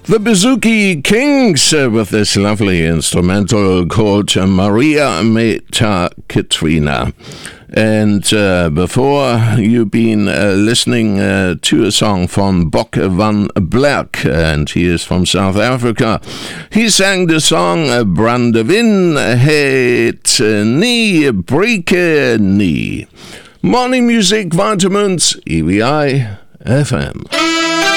The Bouzouki Kings with this lovely instrumental called Maria Meta Katrina. And before you've been listening to a song from Bock van Blerk, and he is from South Africa. He sang the song Brandewin het nie breke nie. Morning Music Vitamins, EVI FM.